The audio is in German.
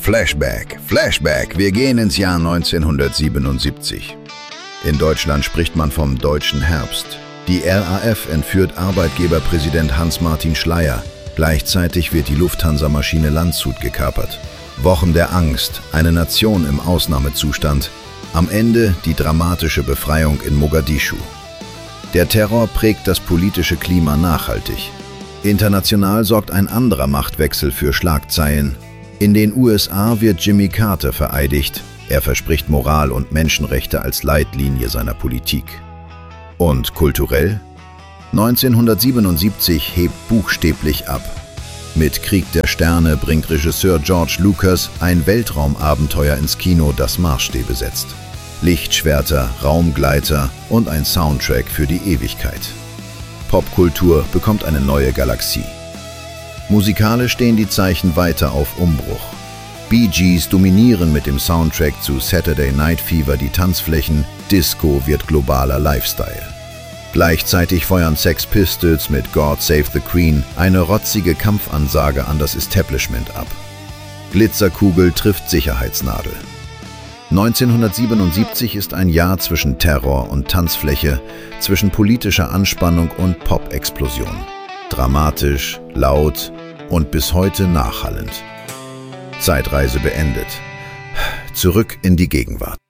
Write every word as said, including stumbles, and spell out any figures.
Flashback, Flashback, wir gehen ins Jahr neunzehnhundertsiebenundsiebzig. In Deutschland spricht man vom Deutschen Herbst. Die R A F entführt Arbeitgeberpräsident Hans-Martin Schleyer. Gleichzeitig wird die Lufthansa-Maschine Landshut gekapert. Wochen der Angst, eine Nation im Ausnahmezustand. Am Ende die dramatische Befreiung in Mogadischu. Der Terror prägt das politische Klima nachhaltig. International sorgt ein anderer Machtwechsel für Schlagzeilen. In den U S A wird Jimmy Carter vereidigt. Er verspricht Moral und Menschenrechte als Leitlinie seiner Politik. Und kulturell? neunzehnhundertsiebenundsiebzig hebt buchstäblich ab. Mit Krieg der Sterne bringt Regisseur George Lucas ein Weltraumabenteuer ins Kino, das Maßstäbe setzt. Lichtschwerter, Raumgleiter und ein Soundtrack für die Ewigkeit. Popkultur bekommt eine neue Galaxie. Musikalisch stehen die Zeichen weiter auf Umbruch. Bee Gees dominieren mit dem Soundtrack zu Saturday Night Fever die Tanzflächen, Disco wird globaler Lifestyle. Gleichzeitig feuern Sex Pistols mit God Save the Queen eine rotzige Kampfansage an das Establishment ab. Glitzerkugel trifft Sicherheitsnadel. neunzehnhundertsiebenundsiebzig ist ein Jahr zwischen Terror und Tanzfläche, zwischen politischer Anspannung und Pop-Explosion. Dramatisch, laut und bis heute nachhallend. Zeitreise beendet. Zurück in die Gegenwart.